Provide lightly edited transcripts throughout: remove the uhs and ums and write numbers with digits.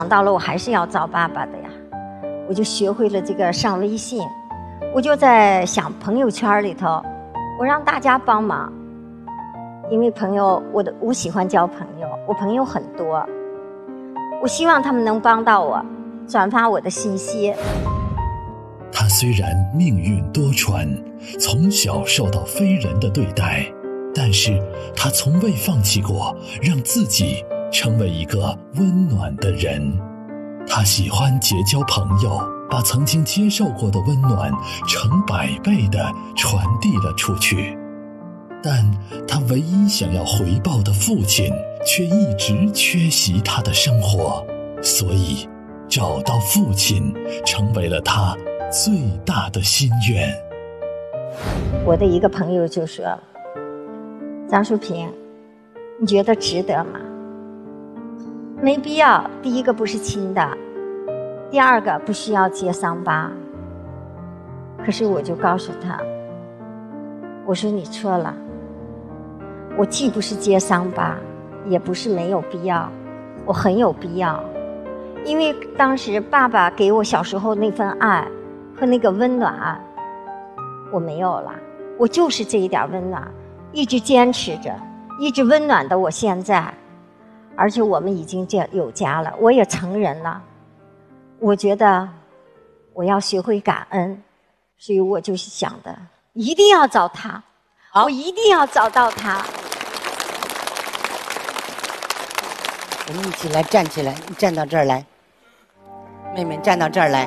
想到了我还是要找爸爸的呀，我就学会了这个上微信，我就在想朋友圈里头，我让大家帮忙，因为朋友我喜欢交朋友，我朋友很多，我希望他们能帮到我，转发我的信息。 他虽然命运多舛，从小受到非人的对待，但是他从未放弃过让自己成为一个温暖的人。他喜欢结交朋友，把曾经接受过的温暖成100倍地传递了出去。但他唯一想要回报的父亲却一直缺席他的生活，所以找到父亲成为了他最大的心愿。 我的一个朋友就说，张淑萍，你觉得值得吗？没必要，第一个不是亲的，第二个不需要揭伤疤。可是我就告诉他，我说你错了，我既不是揭伤疤，也不是没有必要，我很有必要。因为当时爸爸给我小时候那份爱和那个温暖我没有了，我就是这一点温暖一直坚持着，一直温暖的我现在。而且我们已经有家了，我也成人了，我觉得我要学会感恩，所以我就是想的一定要找他，我一定要找到他。 我们一起来站起来，你站到这儿来，妹妹站到这儿来。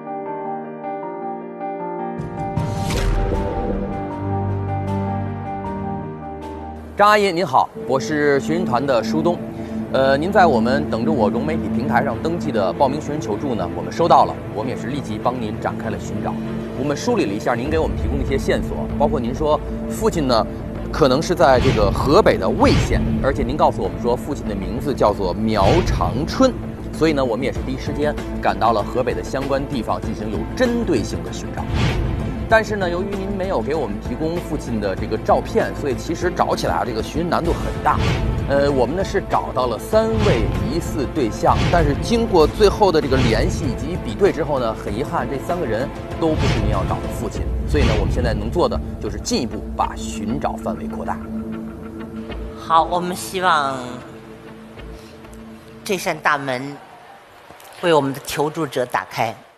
张阿姨您好，我是寻人团的舒东。您在我们等着我融媒体平台上登记的报名寻人求助呢，我们收到了，我们也是立即帮您展开了寻找。我们梳理了一下您给我们提供的一些线索，包括您说父亲呢可能是在这个河北的魏县，而且您告诉我们说父亲的名字叫做苗长春，所以呢我们也是第一时间赶到了河北的相关地方进行有针对性的寻找。但是呢，由于您没有给我们提供父亲的这个照片，所以其实找起来这个寻人难度很大。我们呢是找到了3位疑似对象，但是经过最后的这个联系以及比对之后呢，很遗憾这3个人都不是您要找的父亲。所以呢，我们现在能做的就是进一步把寻找范围扩大。 好，我们希望这扇大门为我们的求助者打开。